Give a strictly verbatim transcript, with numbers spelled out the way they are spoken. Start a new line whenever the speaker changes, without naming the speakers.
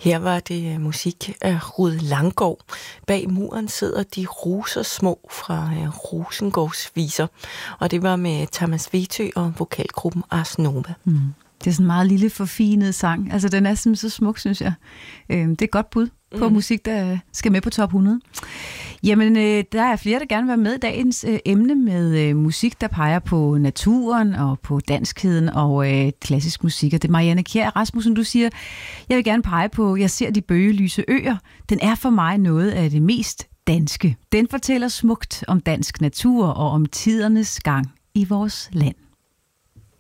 Her var det musik af Rued Langgaard. Bag muren sidder de roser små fra Rosengårds viser, og det var med Thomas Vetø og vokalgruppen Ars Nova.
Mm. Det er sådan en meget lille forfinet sang. Altså, den er simpelthen så smuk, synes jeg. Det er et godt bud på mm. musik, der skal med på top hundrede. Jamen, der er flere, der gerne vil være med i dagens emne med musik, der peger på naturen og på danskheden og klassisk musik. Og det er Marianne Kjær Rasmussen, du siger, jeg vil gerne pege på, jeg ser de bøgelyse øer. Den er for mig noget af det mest danske. Den fortæller smukt om dansk natur og om tidernes gang i vores land.